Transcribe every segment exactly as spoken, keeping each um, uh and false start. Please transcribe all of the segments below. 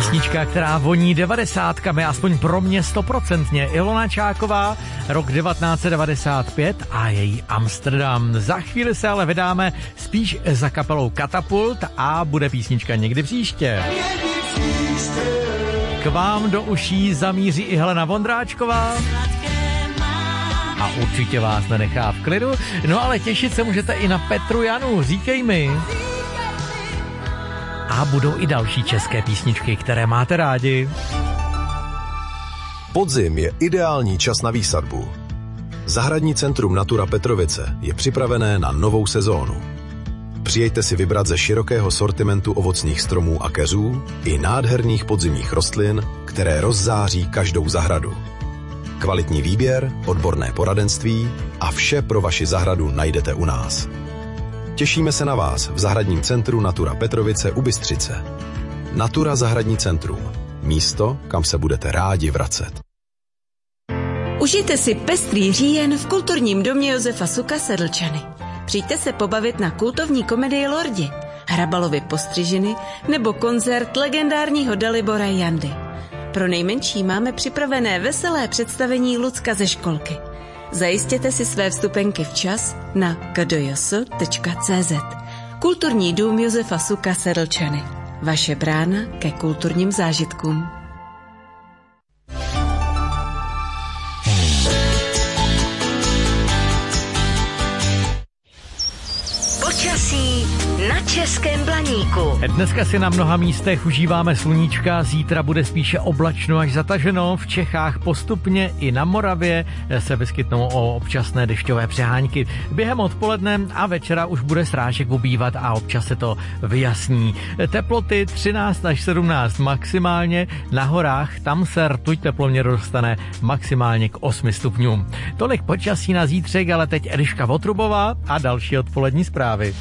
Písnička, která voní devadesátkami, aspoň pro mě stoprocentně. Ilona Čáková, rok devatenáct set devadesát pět a její Amsterdam. Za chvíli se ale vydáme spíš za kapelou Katapult a bude písnička někdy příště. K vám do uší zamíří i Helena Vondráčková. A určitě vás nenechá v klidu. No ale těšit se můžete i na Petru Janu, říkej mi. A budou i další české písničky, které máte rádi. Podzim je ideální čas na výsadbu. Zahradní centrum Natura Petrovice je připravené na novou sezónu. Přijďte si vybrat ze širokého sortimentu ovocných stromů a keřů i nádherných podzimních rostlin, které rozzáří každou zahradu. Kvalitní výběr, odborné poradenství a vše pro vaši zahradu najdete u nás. Těšíme se na vás v zahradním centru Natura Petrovice u Bystřice. Natura Zahradní centrum. Místo, kam se budete rádi vracet. Užijte si pestrý říjen v kulturním domě Josefa Suka Sedlčany. Přijďte se pobavit na kultovní komedii Lordi, Hrabalovi postřižiny nebo koncert legendárního Dalibora Jandy. Pro nejmenší máme připravené veselé představení Lucka ze školky. Zajistěte si své vstupenky včas na k d j s tečka c z. Kulturní dům Josefa Suka Sedlčany. Vaše brána ke kulturním zážitkům. Počasí na Českém Blaníku. Dneska si na mnoha místech užíváme sluníčka, zítra bude spíše oblačno až zataženo. V Čechách postupně i na Moravě se vyskytnou o občasné dešťové přehánky. Během odpoledne a večera už bude srážek ubývat a občas se to vyjasní. Teploty třináct až sedmnáct maximálně, na horách tam se rtuť teploměr dostane maximálně k osmi stupňům. Tolik počasí na zítřek, ale teď Eliška Votrubová a další odpolední zprávy.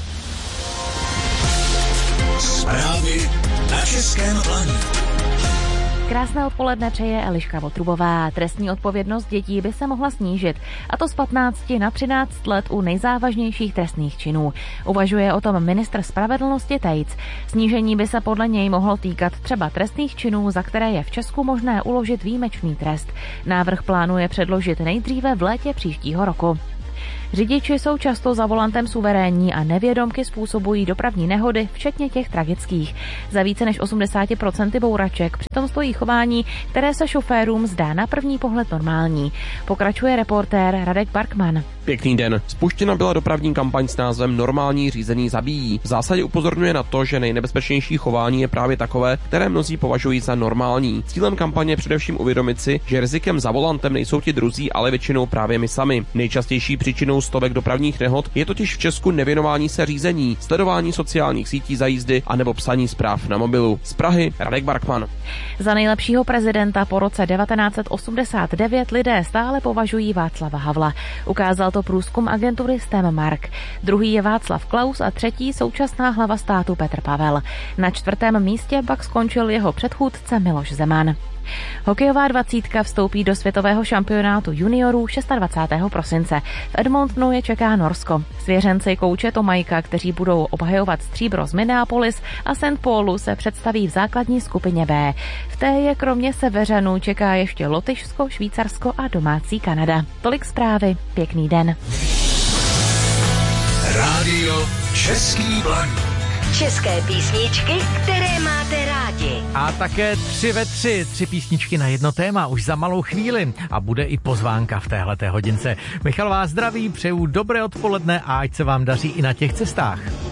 Zprávy na Českém Blaníku. Krásné odpoledne přeje Eliška Votrubová. Trestní odpovědnost dětí by se mohla snížit, a to z patnácti na třináct let u nejzávažnějších trestných činů. Uvažuje o tom ministr spravedlnosti Tejc. Snížení by se podle něj mohlo týkat třeba trestných činů, za které je v Česku možné uložit výjimečný trest. Návrh plánuje předložit nejdříve v létě příštího roku. Řidiči jsou často za volantem suverénní a nevědomky způsobují dopravní nehody, včetně těch tragických. Za více než osmdesát procent bouraček přitom stojí chování, které se šoférům zdá na první pohled normální. Pokračuje reportér Radek Barkman. Pěkný den. Spuštěna byla dopravní kampaň s názvem Normální řízení zabíjí. V zásadě upozorňuje na to, že nejnebezpečnější chování je právě takové, které mnozí považují za normální. Cílem kampaně je především uvědomit si, že rizikem za volantem nejsou ti druzí, ale většinou právě my sami. Nejčastější příčinou stovek dopravních nehod je totiž v Česku nevěnování se řízení, sledování sociálních sítí za jízdy a nebo psaní zpráv na mobilu. Z Prahy Radek Barkman. Za nejlepšího prezidenta po roce devatenáct set osmdesát devět lidé stále považují Václava Havla. Ukázal to průzkum agentury StemMark. Druhý je Václav Klaus a třetí současná hlava státu Petr Pavel. Na čtvrtém místě pak skončil jeho předchůdce Miloš Zeman. Hokejová dvacítka vstoupí do světového šampionátu juniorů dvacátého šestého prosince. V Edmontonu je čeká Norsko. Svěřenci kouče Tomajka, kteří budou obhajovat stříbro z Minneapolis a Saint Paulu, se představí v základní skupině B. V té je kromě Seveřanů čeká ještě Lotyšsko, Švýcarsko a domácí Kanada. Tolik zprávy. Pěkný den. Rádio Český Blaník. České písničky, které máte rádi. A také tři ve tři, tři písničky na jedno téma už za malou chvíli a bude i pozvánka v téhleté hodince. Michal vás zdraví, přeju dobré odpoledne a ať se vám daří i na těch cestách.